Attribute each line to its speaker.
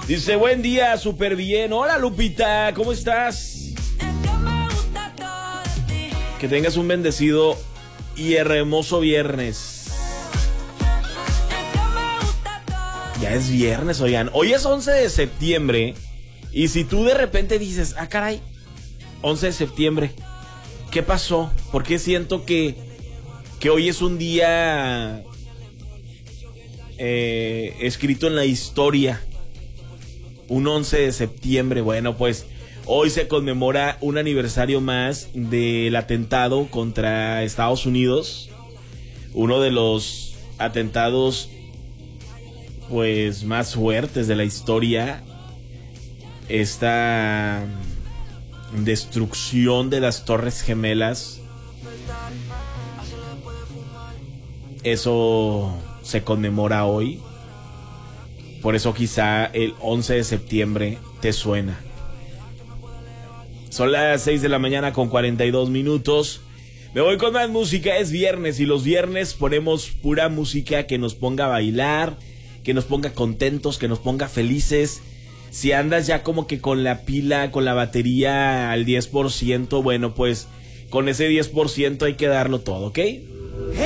Speaker 1: Dice, buen día, súper bien. Hola, Lupita, ¿cómo estás? Que tengas un bendecido y hermoso viernes. Ya es viernes, oigan. Hoy es 11 de septiembre. Y si tú de repente dices, ah, caray, 11 de septiembre, ¿qué pasó? ¿Por qué siento que hoy es un día escrito en la historia? Un 11 de septiembre. Bueno, pues hoy se conmemora un aniversario más del atentado contra Estados Unidos. Uno de los atentados pues más fuertes de la historia. Esta destrucción de las Torres Gemelas. Eso se conmemora hoy. Por eso quizá el 11 de septiembre te suena. Son las 6 de la mañana con 42 minutos. Me voy con más música. Es viernes y los viernes ponemos pura música que nos ponga a bailar, que nos ponga contentos, que nos ponga felices. Si andas ya como que con la pila, con la batería al 10%, bueno, pues con ese 10% hay que darlo todo, ¿ok?